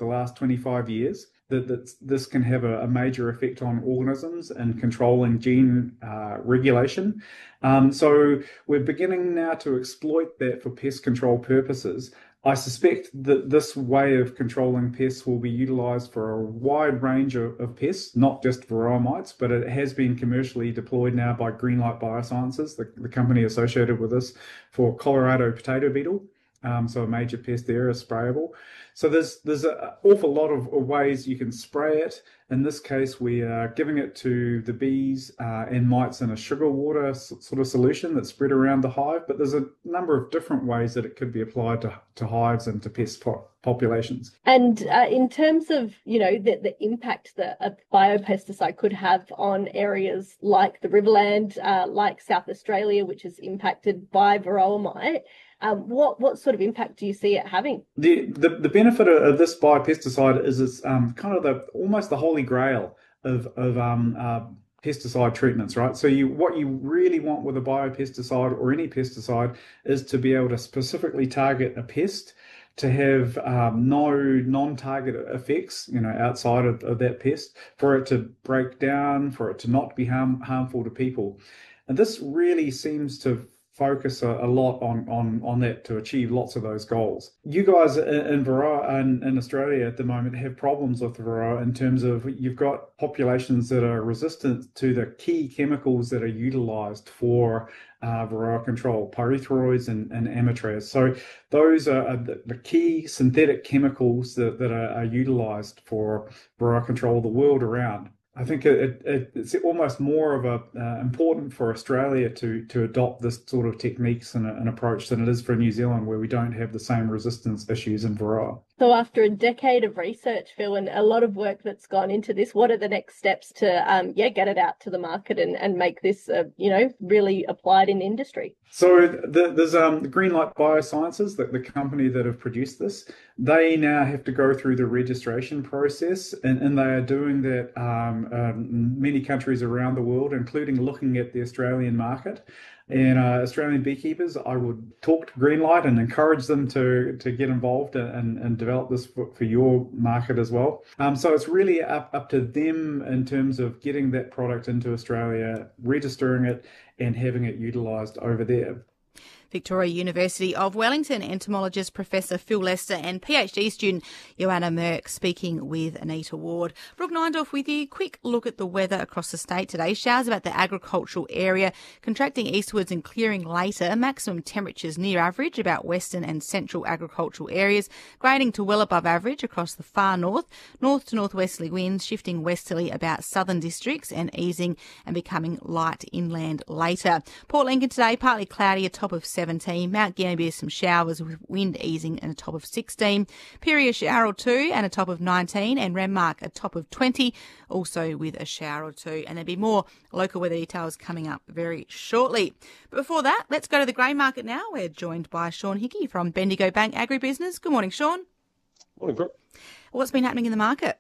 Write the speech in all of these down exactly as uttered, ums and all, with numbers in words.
for the last twenty-five years, that, that this can have a, a major effect on organisms and controlling gene uh, regulation. Um, so we're beginning now to exploit that for pest control purposes. I suspect that this way of controlling pests will be utilised for a wide range of, of pests, not just varroa mites, but it has been commercially deployed now by Greenlight Biosciences, the, the company associated with this, for Colorado potato beetle. Um, so a major pest there is sprayable. So there's there's an awful lot of, of ways you can spray it. In this case, we are giving it to the bees uh, and mites in a sugar water s- sort of solution that's spread around the hive. But there's a number of different ways that it could be applied to, to hives and to pest po- populations. And uh, in terms of, you know, the, the impact that a biopesticide could have on areas like the Riverland, uh, like South Australia, which is impacted by varroa mite, Um, what what sort of impact do you see it having? The the, the benefit of this biopesticide is it's um, kind of the almost the holy grail of of um, uh, pesticide treatments, right? So you what you really want with a biopesticide or any pesticide is to be able to specifically target a pest, to have um, no non-target effects, you know, outside of, of that pest, for it to break down, for it to not be harm, harmful to people. And this really seems to focus a, a lot on, on on that to achieve lots of those goals. You guys in, in Varroa in, in Australia at the moment have problems with Varroa in terms of you've got populations that are resistant to the key chemicals that are utilised for uh, Varroa control, pyrethroids and, and amitraz. So those are the, the key synthetic chemicals that, that are, are utilised for Varroa control the world around. I think it, it, it's almost more of a uh, important for Australia to to adopt this sort of techniques and, and approach than it is for New Zealand, where we don't have the same resistance issues in Varroa. So after a decade of research, Phil, and a lot of work that's gone into this, what are the next steps to um, yeah get it out to the market and, and make this uh, you know really applied in industry? So the, there's um, the Greenlight Biosciences, the, the company that have produced this. They now have to go through the registration process, and, and they are doing that um, um, in many countries around the world, including looking at the Australian market. And uh, Australian beekeepers, I would talk to Greenlight and encourage them to to get involved and, and develop this for, for your market as well. Um, so it's really up, up to them in terms of getting that product into Australia, registering it, and having it utilised over there. Victoria University of Wellington entomologist Professor Phil Lester and PhD student Joanna Merck speaking with Anita Ward. Brooke Neindorf with you. Quick look at the weather across the state today. Showers about the agricultural area, contracting eastwards and clearing later. Maximum temperatures near average about western and central agricultural areas, grading to well above average across the far north. North to northwesterly winds shifting westerly about southern districts and easing and becoming light inland later. Port Lincoln today partly cloudy, a top of seventeen. Mount Gambier some showers with wind easing and a top of sixteen. Pirie a shower or two and a top of nineteen. And Renmark a top of twenty, also with a shower or two. And there'll be more local weather details coming up very shortly. But before that, let's go to the grain market now. We're joined by Sean Hickey from Bendigo Bank Agribusiness. Good morning, Sean. Morning, Brooke. What's been happening in the market?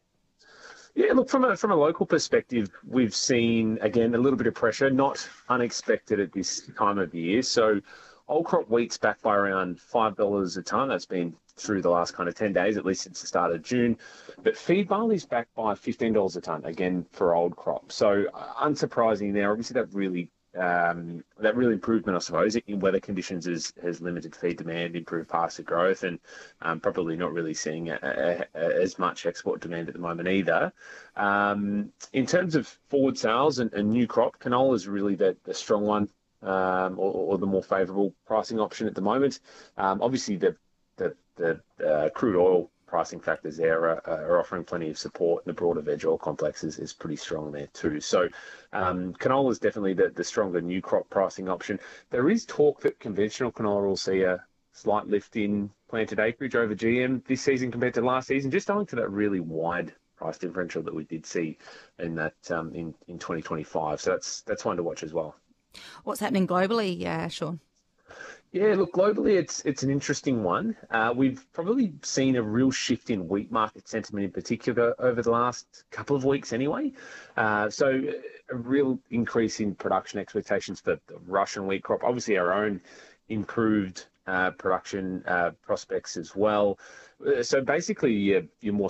Yeah, look, from a from a local perspective, we've seen, again, a little bit of pressure, not unexpected at this time of year. So old crop wheat's back by around five dollars a tonne. That's been through the last kind of ten days, at least since the start of June. But feed barley's back by fifteen dollars a tonne, again, for old crop. So uh, unsurprising there. Obviously, that really um, that real improvement, I suppose, in weather conditions has, has limited feed demand, improved pasture growth, and um, probably not really seeing a, a, a, as much export demand at the moment either. Um, in terms of forward sales and, and new crop, canola is really the, the strong one. Um, or, or the more favourable pricing option at the moment. Um, obviously, the the, the uh, crude oil pricing factors there are, are offering plenty of support, and the broader veg oil complex is, is pretty strong there too. So um, canola is definitely the, the stronger new crop pricing option. There is talk that conventional canola will see a slight lift in planted acreage over G M this season compared to last season, just owing to that really wide price differential that we did see in that um, in, in twenty twenty-five. So that's that's one to watch as well. What's happening globally, uh, Sean? Yeah, look, globally, it's it's an interesting one. Uh, we've probably seen a real shift in wheat market sentiment in particular over the last couple of weeks anyway. Uh, so a real increase in production expectations for the Russian wheat crop. Obviously, our own improved uh, production uh, prospects as well. So basically, you're, you're more